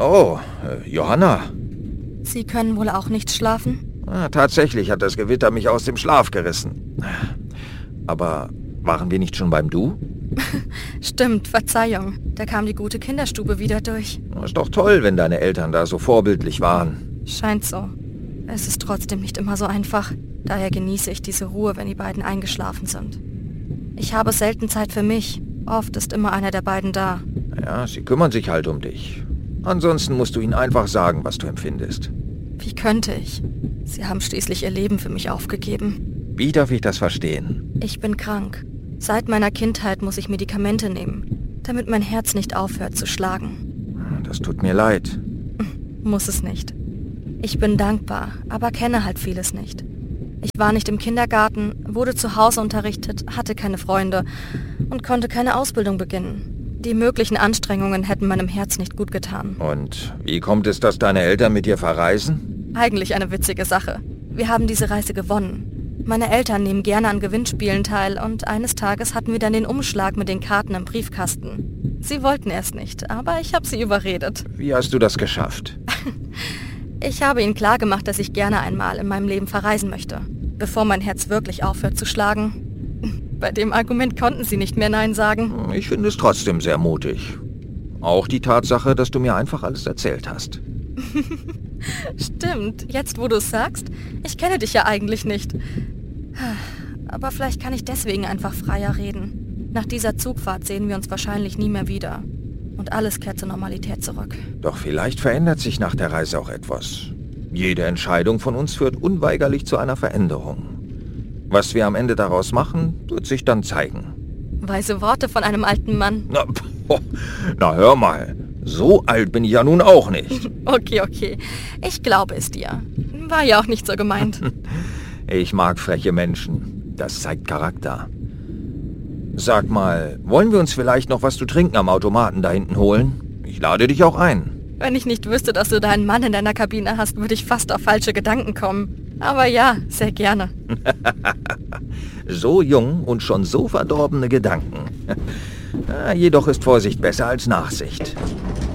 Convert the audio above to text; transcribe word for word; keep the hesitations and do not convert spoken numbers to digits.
Oh, äh, Johanna. Sie können wohl auch nicht schlafen? Ah, tatsächlich hat das Gewitter mich aus dem Schlaf gerissen. Aber waren wir nicht schon beim Du? Stimmt, Verzeihung. Da kam die gute Kinderstube wieder durch. Ist doch toll, wenn deine Eltern da so vorbildlich waren. Scheint so. Es ist trotzdem nicht immer so einfach. Daher genieße ich diese Ruhe, wenn die beiden eingeschlafen sind. Ich habe selten Zeit für mich. Oft ist immer einer der beiden da. Ja, sie kümmern sich halt um dich. Ansonsten musst du ihnen einfach sagen, was du empfindest. Wie könnte ich? Sie haben schließlich ihr Leben für mich aufgegeben. Wie darf ich das verstehen? Ich bin krank. Seit meiner Kindheit muss ich Medikamente nehmen, damit mein Herz nicht aufhört zu schlagen. Das tut mir leid. Muss es nicht. Ich bin dankbar, aber kenne halt vieles nicht. Ich war nicht im Kindergarten, wurde zu Hause unterrichtet, hatte keine Freunde und konnte keine Ausbildung beginnen. Die möglichen Anstrengungen hätten meinem Herz nicht gut getan. Und wie kommt es, dass deine Eltern mit dir verreisen? Eigentlich eine witzige Sache. Wir haben diese Reise gewonnen. Meine Eltern nehmen gerne an Gewinnspielen teil und eines Tages hatten wir dann den Umschlag mit den Karten im Briefkasten. Sie wollten erst nicht, aber ich habe sie überredet. Wie hast du das geschafft? Ich habe ihnen klargemacht, dass ich gerne einmal in meinem Leben verreisen möchte, bevor mein Herz wirklich aufhört zu schlagen. Bei dem Argument konnten sie nicht mehr Nein sagen. Ich finde es trotzdem sehr mutig. Auch die Tatsache, dass du mir einfach alles erzählt hast. Stimmt, jetzt wo du es sagst, ich kenne dich ja eigentlich nicht. Aber vielleicht kann ich deswegen einfach freier reden. Nach dieser Zugfahrt sehen wir uns wahrscheinlich nie mehr wieder. Und alles kehrt zur Normalität zurück. Doch vielleicht verändert sich nach der Reise auch etwas. Jede Entscheidung von uns führt unweigerlich zu einer Veränderung. Was wir am Ende daraus machen, wird sich dann zeigen. Weise Worte von einem alten Mann. Na, boah, na hör mal, so alt bin ich ja nun auch nicht. Okay, okay. Ich glaube es dir. War ja auch nicht so gemeint. Ich mag freche Menschen. Das zeigt Charakter. Sag mal, wollen wir uns vielleicht noch was zu trinken am Automaten da hinten holen? Ich lade dich auch ein. Wenn ich nicht wüsste, dass du da einen Mann in deiner Kabine hast, würde ich fast auf falsche Gedanken kommen. Aber ja, sehr gerne. So jung und schon so verdorbene Gedanken. Jedoch ist Vorsicht besser als Nachsicht.